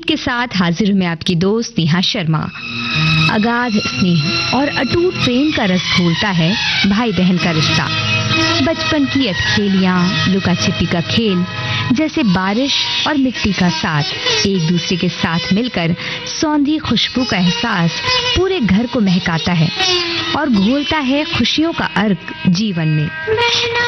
के साथ हाजिर हूं मैं आपकी दोस्त नेहा शर्मा। अगाध स्नेह और अटूट प्रेम का रस घोलता है भाई बहन का रिश्ता। बचपन की अटखेलियां, लुका छिपी का खेल, जैसे बारिश और मिट्टी का साथ, एक दूसरे के साथ मिलकर सौंधी खुशबू का एहसास पूरे घर को महकाता है और घोलता है खुशियों का अर्क जीवन में।